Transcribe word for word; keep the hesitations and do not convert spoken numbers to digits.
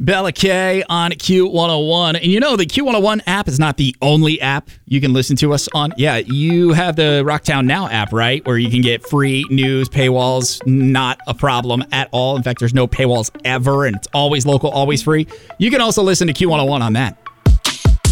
Bella K on Q one oh one. And you know, the Q one oh one app is not the only app you can listen to us on. Yeah, you have the Rocktown Now app, right? Where you can get free news, paywalls, not a problem at all. In fact, there's no paywalls ever, and it's always local, always free. You can also listen to Q one oh one on that.